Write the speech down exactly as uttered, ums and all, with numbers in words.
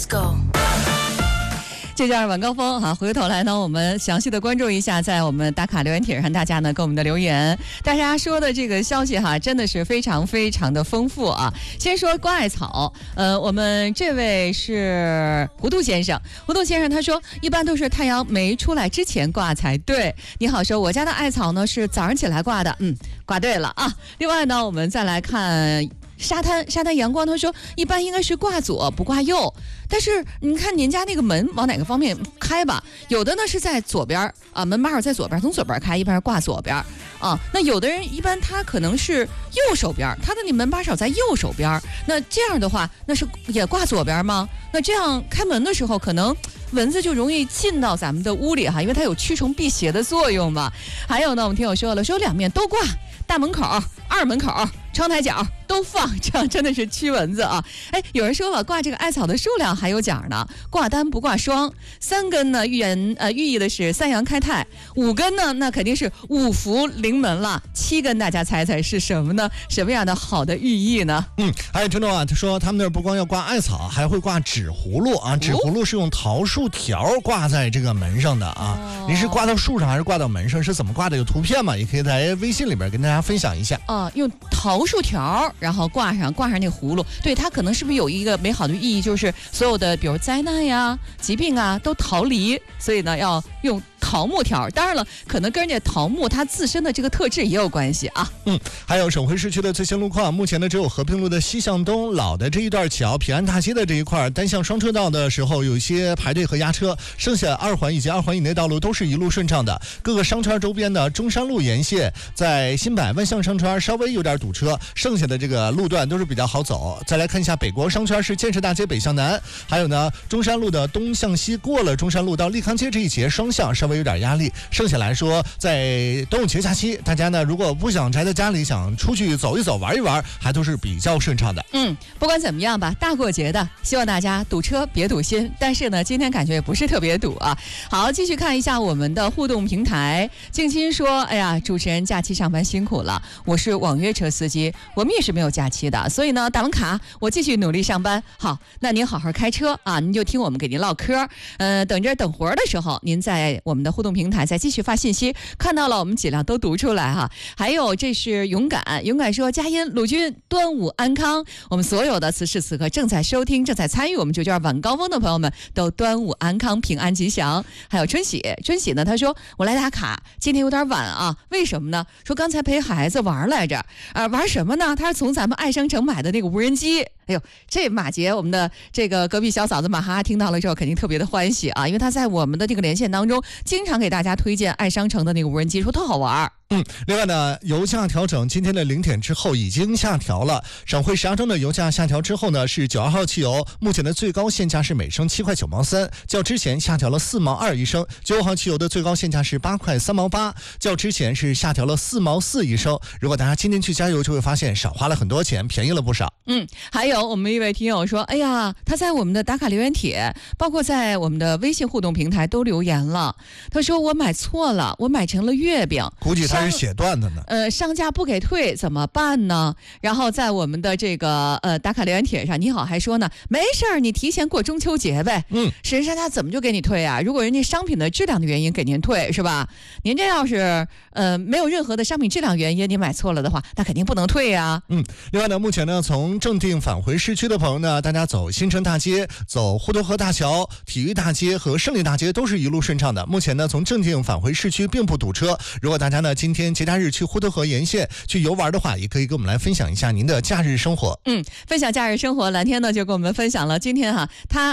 go。 这就是晚高峰哈，回过头来呢，我们详细的关注一下，在我们打卡留言帖上，大家呢给我们的留言，大家说的这个消息哈，真的是非常非常的丰富啊。先说挂艾草，呃，我们这位是糊涂先生，糊涂先生他说，一般都是太阳没出来之前挂才对。你好，说我家的艾草呢是早上起来挂的，嗯，挂对了啊。另外呢，我们再来看。沙滩沙滩阳光，他说一般应该是挂左不挂右，但是你看您家那个门往哪个方面开吧？有的呢是在左边啊，门把手在左边，从左边开，一般是挂左边啊。那有的人一般他可能是右手边，他的那门把手在右手边，那这样的话，那是也挂左边吗？那这样开门的时候，可能蚊子就容易进到咱们的屋里哈，因为它有驱虫辟邪的作用嘛。还有呢，我们听友说了，说两面都挂，大门口、二门口、窗台角都放，这样真的是驱蚊子啊！哎，有人说了，挂这个艾草的数量还有讲呢，挂单不挂双，三根呢寓言呃寓意的是三阳开泰，五根呢那肯定是五福临门了，七根大家猜猜是什么呢？什么样的好的寓意呢？ 嗯，还有听众啊，他说他们那儿不光要挂艾草，还会挂纸葫芦啊，纸葫芦是用桃树条挂在这个门上的啊。哦、你是挂到树上还是挂到门上？是怎么挂的？有图片吗？也可以在微信里边跟大家分享一下。 啊，用桃树条。然后挂上挂上那葫芦，对，它可能是不是有一个美好的意义，就是所有的比如灾难呀、疾病啊都逃离，所以呢要用桃木条。当然了，可能跟人家桃木它自身的这个特质也有关系啊。 嗯，还有省会市区的最新路况，目前呢只有和平路的西向东老的这一段桥，平安大街的这一块单向双车道的时候有一些排队和压车，剩下二环以及二环以内道路都是一路顺畅的。各个商圈周边的中山路沿线，在新百万象商圈稍微有点堵车，剩下的这个路段都是比较好走。再来看一下北国商圈是建设大街北向南，还有呢中山路的东向西，过了中山路到利康街这一节双向稍微有点压力。剩下来说，在端午节假期，大家呢如果不想宅在家里，想出去走一走玩一玩，还都是比较顺畅的。 嗯，不管怎么样吧，大过节的，希望大家堵车别堵心。但是呢，今天感觉也不是特别堵啊。好，继续看一下我们的互动平台。静心说：“哎呀，主持人假期上班辛苦了，我是网约车司机，我们也是没有假期的，所以呢，打完卡我继续努力上班。好，那您好好开车啊，您就听我们给您唠嗑。呃，等着等活的时候，您在我们的互动平台再继续发信息，看到了我们尽量都读出来哈。还有，这是勇敢，勇敢说：佳音、鲁军，端午安康。我们所有的此时此刻正在收听、正在参与我们九九二晚高峰的朋友们，都端午安康、平安吉祥。还有春喜，春喜呢，他说我来打卡，今天有点晚啊，为什么呢？说刚才陪孩子玩来着，啊，玩什么呢？他是从咱们爱商城买的那个无人机。哎呦，这马杰，我们的这个隔壁小嫂子马哈哈听到了之后，肯定特别的欢喜啊，因为他在我们的这个连线当中，经常给大家推荐爱商城的那个无人机，说特好玩。 嗯，另外呢，油价调整今天的零点之后已经下调了。省会石家庄的油价下调之后呢，是九二号汽油目前的最高限价是每升七块九毛三，较之前下调了四毛二一升。九五号汽油的最高限价是八块三毛八，较之前是下调了四毛四一升。如果大家今天去加油，就会发现少花了很多钱，便宜了不少。 嗯，还有我们一位听友说，哎呀，他在我们的打卡留言帖，包括在我们的微信互动平台都留言了。他说我买错了，我买成了月饼， 估计他是写段子呢。 呃，商家不给退怎么办呢？然后在我们的这个呃打卡留言帖上，你好还说呢，没事儿，你提前过中秋节呗。嗯，实际商家怎么就给你退啊？如果人家商品的质量的原因给您退是吧？您这要是呃没有任何的商品质量原因，你买错了的话，那肯定不能退呀。 嗯，另外呢，目前呢，从正定返回市区的朋友呢，大家走新城大街、走滹沱河大桥、体育大街和胜利大街都是一路顺畅的。目前呢，从正定返回市区并不堵车。如果大家呢今天节假日去滹沱河沿线去游玩的话，也可以跟我们来分享一下您的假日生活。 嗯，分享假日生活，蓝天呢就跟我们分享了今天哈、啊，他。